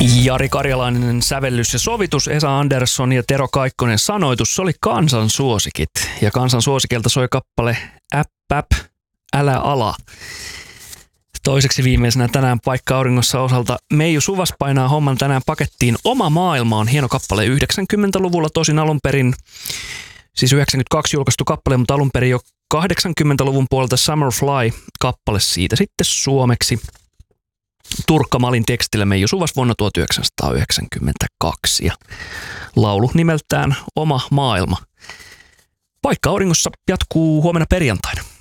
Jari Karjalainen sävellys ja sovitus, Esa Andersson ja Tero Kaikkonen sanoitus. Se oli kansan suosikit. Ja kansan suosikilta soi kappale Äpp, älä ala. Toiseksi viimeisenä tänään Paikka auringossa osalta Meiju Suvas painaa homman tänään pakettiin. Oma maailma on hieno kappale 90-luvulla, tosin alun perin, siis 92 julkaistu kappale, mutta alun perin jo 80-luvun puolelta Summer Fly-kappale siitä sitten suomeksi. Turkka Malin tekstillä Meiju Suvas vuonna 1992 ja laulu nimeltään Oma maailma. Paikka auringossa jatkuu huomenna perjantaina.